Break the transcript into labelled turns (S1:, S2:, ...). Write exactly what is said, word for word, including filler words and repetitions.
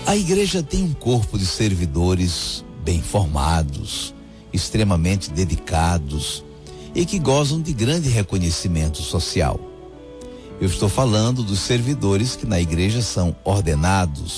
S1: A igreja tem um corpo de servidores bem formados, extremamente dedicados e que gozam de grande reconhecimento social. Eu estou falando dos servidores que na igreja são ordenados,